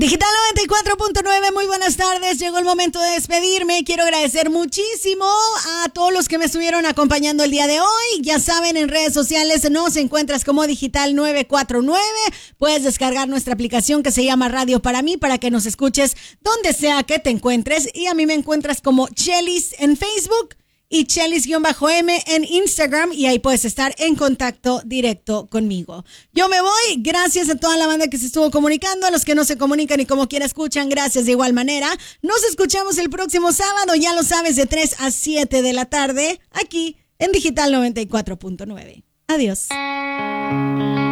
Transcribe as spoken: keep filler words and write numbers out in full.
Digital noventa y cuatro punto nueve, muy buenas tardes. Llegó el momento de despedirme. Quiero agradecer muchísimo a todos los que me estuvieron acompañando el día de hoy. Ya saben, en redes sociales nos encuentras como Digital novecientos cuarenta y nueve. Puedes descargar nuestra aplicación que se llama Radio para mí para que nos escuches donde sea que te encuentres. Y a mí me encuentras como Chelis en Facebook y Chelis-M en Instagram, y ahí puedes estar en contacto directo conmigo. Yo me voy, gracias a toda la banda que se estuvo comunicando, a los que no se comunican y como quiera escuchan, gracias de igual manera. Nos escuchamos el próximo sábado, ya lo sabes, de tres a siete de la tarde, aquí en Digital noventa y cuatro punto nueve. Adiós.